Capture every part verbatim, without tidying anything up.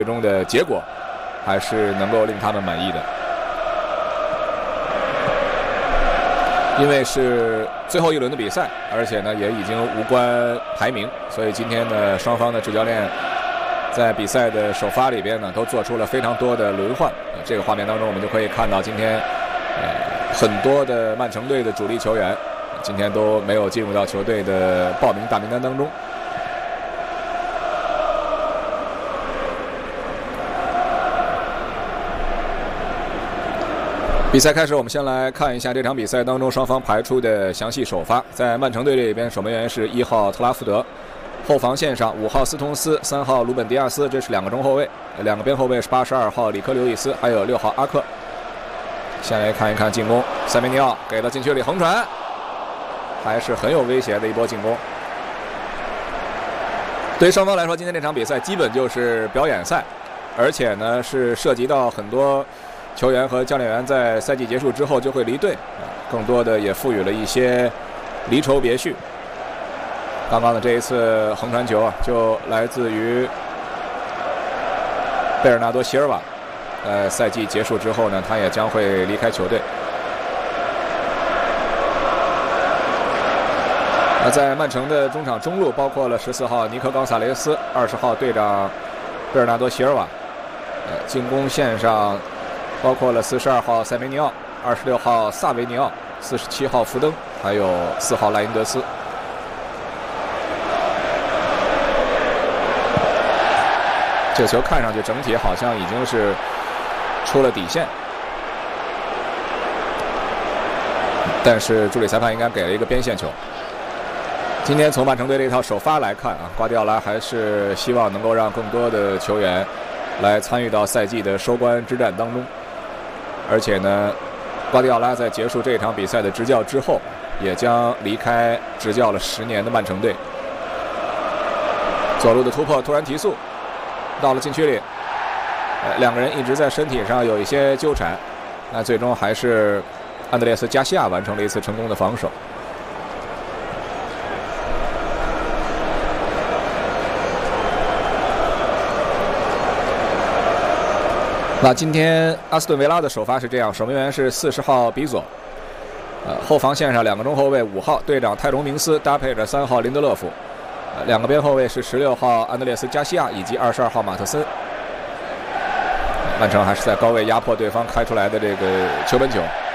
最终的结果还是能够令他们满意的。因为是最后一轮的比赛，而且呢也已经无关排名，所以今天呢双方的主教练在比赛的首发里边呢都做出了非常多的轮换。这个画面当中我们就可以看到今天呃很多的曼城队的主力球员今天都没有进入到球队的报名大名单当中。比赛开始，我们先来看一下这场比赛当中双方排出的详细首发。在曼城队这边，守门员是一号特拉福德，后防线上五号斯通斯，三号鲁本迪亚斯，这是两个中后卫，两个边后卫是八十二号里科刘易斯，还有六号阿克。先来看一看进攻，塞梅尼奥给到禁区里横传，还是很有威胁的一波进攻。对于双方来说，今天这场比赛基本就是表演赛，而且呢是涉及到很多球员和教练员在赛季结束之后就会离队，更多的也赋予了一些离愁别绪。刚刚的这一次横传球啊，就来自于贝尔纳多·席尔瓦。呃，赛季结束之后呢，他也将会离开球队。那在曼城的中场中路，包括了十四号尼科·冈萨雷斯、二十号队长贝尔纳多·席尔瓦。呃，进攻线上包括了四十二号塞梅尼奥、二十六号萨维尼奥、四十七号福登，还有四号莱因德斯。这球看上去整体好像已经是出了底线，但是助理裁判应该给了一个边线球。今天从曼城队这套首发来看啊，瓜迪奥拉还是希望能够让更多的球员来参与到赛季的收官之战当中。而且呢，瓜迪奥拉在结束这场比赛的执教之后，也将离开执教了十年的曼城队。左路的突破突然提速，到了禁区里，呃，两个人一直在身体上有一些纠缠，那最终还是安德烈斯·加西亚完成了一次成功的防守。那今天阿斯顿维拉的首发是这样，守门员是四十号比佐，呃，后防线上两个中后卫，五号队长泰隆明斯搭配着三号林德勒夫，呃，两个边后卫是十六号安德烈斯加西亚以及二十二号马特森。曼城还是在高位压迫对方开出来的这个球本球，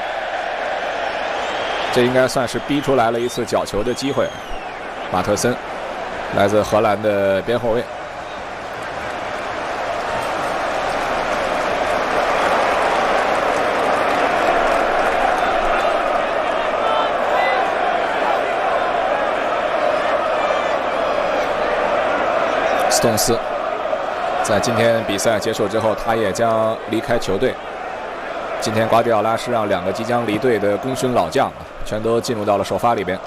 这应该算是逼出来了一次角球的机会。马特森来自荷兰的边后卫。斯通斯在今天比赛结束之后，他也将离开球队。今天瓜迪奥拉是让两个即将离队的功勋老将全都进入到了首发里边。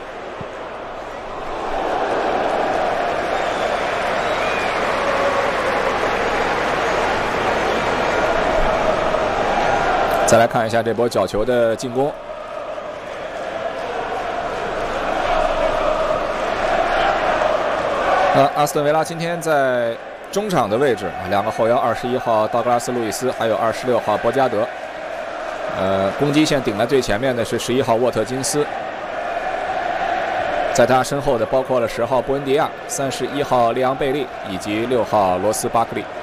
再来看一下这波角球的进攻。那阿斯顿维拉今天在中场的位置，两个后腰，二十一号道格拉斯·路易斯，还有二十六号博加德。呃，攻击线顶在最前面的是十一号沃特金斯，在他身后的包括了十号布恩迪亚、三十一号利昂贝利以及六号罗斯巴克利。